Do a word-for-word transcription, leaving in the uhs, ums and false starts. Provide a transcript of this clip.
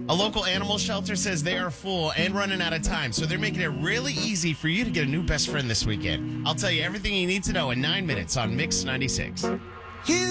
A local animal shelter says they are full and running out of time, so they're making it really easy for you to get a new best friend this weekend. I'll tell you everything you need to know in nine minutes on Mix ninety-six.